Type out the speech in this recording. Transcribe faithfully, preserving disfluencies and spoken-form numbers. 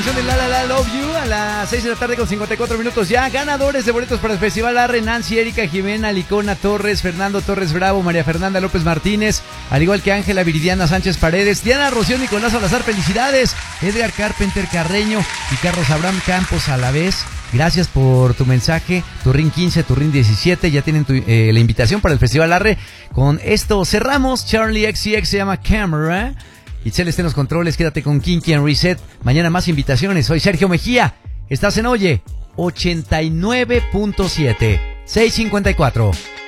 De La La La Love You a las seis de la tarde con cincuenta y cuatro minutos ya. Ganadores de boletos para el Festival Arre: Nancy, Erika Jimena, Licona Torres, Fernando Torres Bravo, María Fernanda López Martínez, al igual que Ángela Viridiana Sánchez Paredes, Diana Rocío, Nicolás Salazar, felicidades, Edgar Carpenter Carreño y Carlos Abraham Campos a la vez. Gracias por tu mensaje, tu ring quince, tu ring diecisiete, ya tienen tu, eh, la invitación para el Festival Arre. Con esto cerramos. Charlie X C X se llama Camera. Itzel está en los controles, quédate con Kinky and Reset. Mañana más invitaciones. Soy Sergio Mejía. Estás en Oye ochenta y nueve punto siete, seiscientos cincuenta y cuatro.